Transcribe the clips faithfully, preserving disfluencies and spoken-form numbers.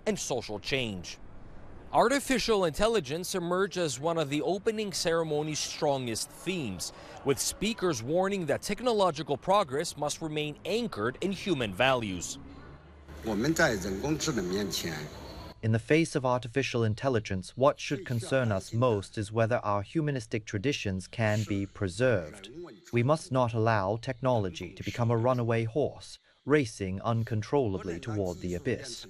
and social change. Artificial intelligence emerged as one of the opening ceremony's strongest themes, with speakers warning that technological progress must remain anchored in human values. In the face of artificial intelligence, what should concern us most is whether our humanistic traditions can be preserved. We must not allow technology to become a runaway horse, racing uncontrollably toward the abyss.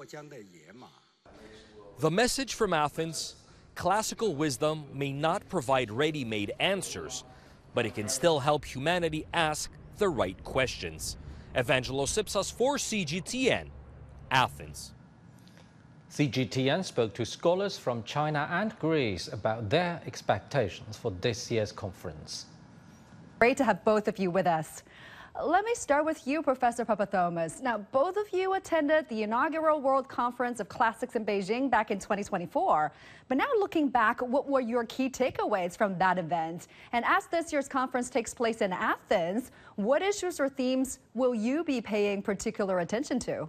The message from Athens: classical wisdom may not provide ready-made answers, but it can still help humanity ask the right questions. Evangelos Sipsas for C G T N, Athens. C G T N spoke to scholars from China and Greece about their expectations for this year's conference. Great to have both of you with us. Let me start with you, Professor Papathomos. Now, both of you attended the inaugural World Conference of Classics in Beijing back in twenty twenty-four. But now looking back, what were your key takeaways from that event? And as this year's conference takes place in Athens, what issues or themes will you be paying particular attention to?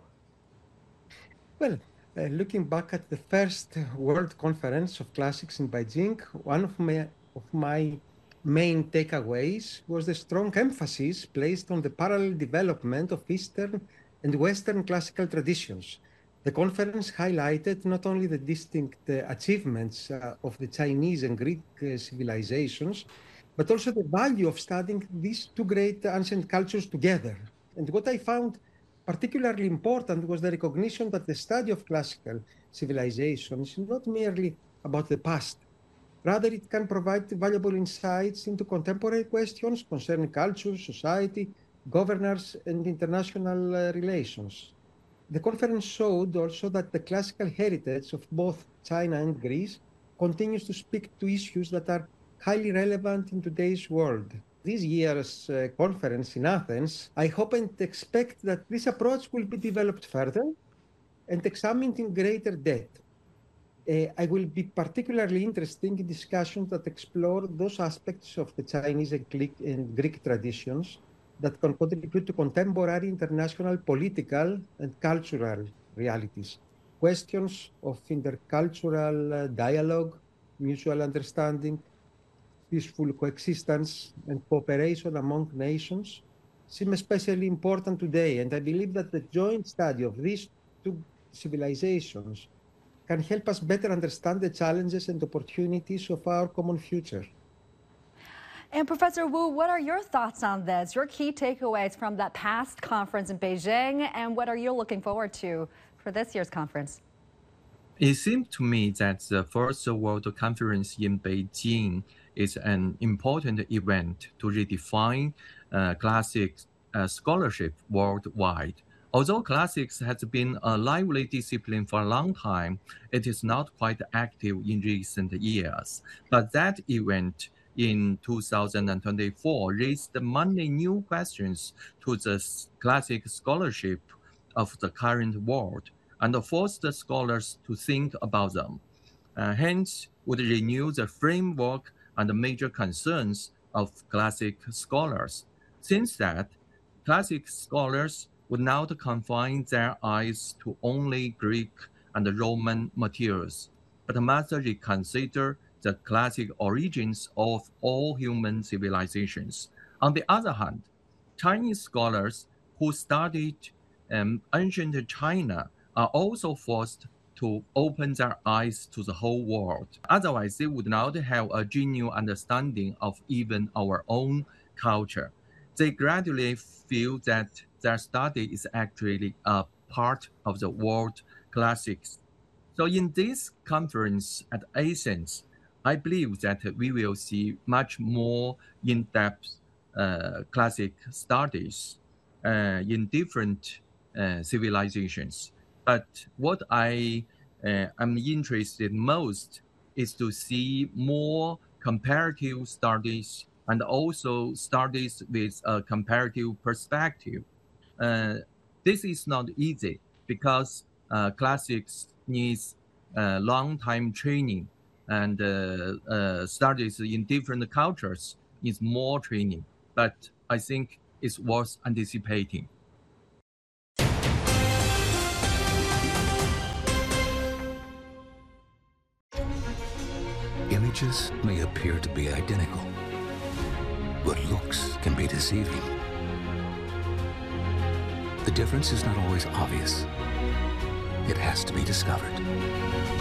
Well, uh, looking back at the first World Conference of Classics in Beijing, one of my, of my main takeaways was the strong emphasis placed on the parallel development of Eastern and Western classical traditions. The conference highlighted not only the distinct uh, achievements uh, of the Chinese and Greek uh, civilizations, but also the value of studying these two great ancient cultures together. And what I found particularly important was the recognition that the study of classical civilization is not merely about the past. Rather, it can provide valuable insights into contemporary questions concerning culture, society, governance, and international uh, relations. The conference showed also that the classical heritage of both China and Greece continues to speak to issues that are highly relevant in today's world. This year's uh, conference in Athens, I hope and expect that this approach will be developed further and examined in greater depth. Uh, I will be particularly interested in discussions that explore those aspects of the Chinese and Greek, and Greek traditions that can contribute to contemporary international political and cultural realities. Questions of intercultural uh, dialogue, mutual understanding, peaceful coexistence, and cooperation among nations seem especially important today, and I believe that the joint study of these two civilizations can help us better understand the challenges and opportunities of our common future. And Professor Wu, what are your thoughts on this? Your key takeaways from that past conference in Beijing, and what are you looking forward to for this year's conference? It seems to me that the first World Conference in Beijing is an important event to redefine uh, classic uh, scholarship worldwide. Although classics has been a lively discipline for a long time, it is not quite active in recent years. But that event in two thousand twenty-four raised many new questions to the classic scholarship of the current world and forced scholars to think about them. Uh, hence, would renew the framework and the major concerns of classic scholars. Since that, classic scholars would not confine their eyes to only Greek and Roman materials, but must reconsider the classic origins of all human civilizations. On the other hand, Chinese scholars who studied um, ancient China are also forced to open their eyes to the whole world. Otherwise, they would not have a genuine understanding of even our own culture. They gradually feel that their study is actually a part of the world classics. So in this conference at Athens, I believe that we will see much more in-depth uh, classic studies uh, in different uh, civilizations. But what I uh, am interested most is to see more comparative studies and also studies with a comparative perspective. Uh, this is not easy because uh, classics needs uh, long time training, and uh, uh, studies in different cultures needs more training. But I think it's worth anticipating. images may appear to be identical, but looks can be deceiving. The difference is not always obvious. It has to be discovered.